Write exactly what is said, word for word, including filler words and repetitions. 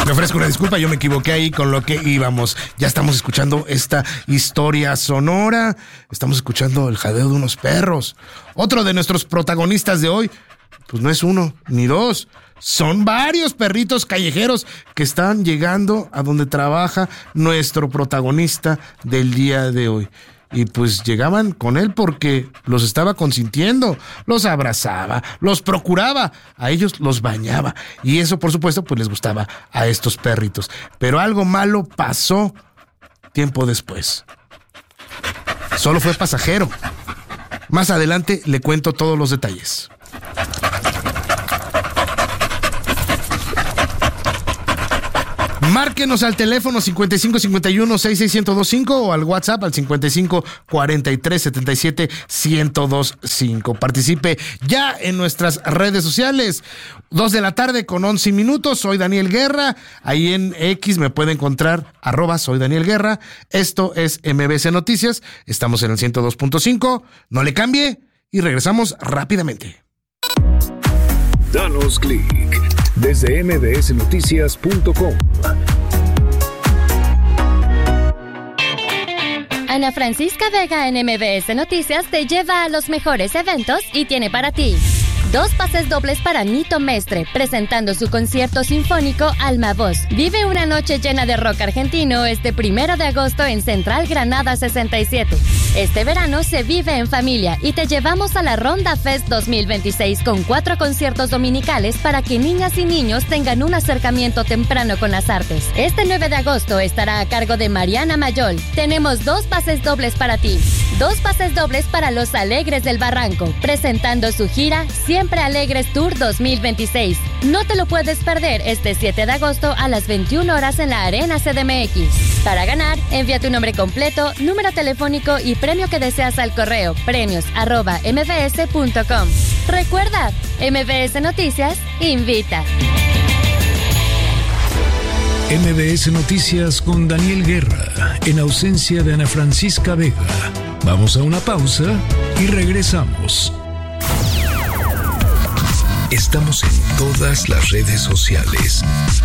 Me ofrezco una disculpa, yo me equivoqué ahí con lo que íbamos. Ya estamos escuchando esta historia sonora. Estamos escuchando el jadeo de unos perros. Otro de nuestros protagonistas de hoy, pues no es uno ni dos. Son varios perritos callejeros que están llegando a donde trabaja nuestro protagonista del día de hoy. Y pues llegaban con él porque los estaba consintiendo, los abrazaba, los procuraba, a ellos los bañaba. Y eso, por supuesto, pues les gustaba a estos perritos. Pero algo malo pasó tiempo después. Solo fue pasajero. Más adelante le cuento todos los detalles. Márquenos al teléfono cincuenta y cinco cincuenta y uno sesenta y seis ciento veinticinco o al WhatsApp al cincuenta y cinco cuarenta y tres setenta y siete ciento veinticinco. Participe ya en nuestras redes sociales. Dos de la tarde con once minutos. Soy Daniel Guerra. Ahí en X me puede encontrar arroba soy Daniel Guerra. Esto es M B S Noticias. Estamos en el ciento dos punto cinco. No le cambie y regresamos rápidamente. Danos clic desde eme be ese noticias punto com. Ana Francisca Vega en M B S Noticias te lleva a los mejores eventos y tiene para ti dos pases dobles para Nito Mestre, presentando su concierto sinfónico Alma Voz. Vive una noche llena de rock argentino este primero de agosto en Central Granada sesenta y siete. Este verano se vive en familia y te llevamos a la Ronda Fest dos mil veintiséis con cuatro conciertos dominicales para que niñas y niños tengan un acercamiento temprano con las artes. Este nueve de agosto estará a cargo de Mariana Mayol. Tenemos dos pases dobles para ti. Dos pases dobles para Los Alegres del Barranco, presentando su gira Siempre Alegres Tour dos mil veintiséis. No te lo puedes perder este siete de agosto a las veintiuna horas en la Arena C D M X. Para ganar, envía tu nombre completo, número telefónico y premio que deseas al correo premios arroba eme be ese punto com. Recuerda, M B S Noticias invita. M B S Noticias con Daniel Guerra, en ausencia de Ana Francisca Vega. Vamos a una pausa y regresamos. Estamos en todas las redes sociales.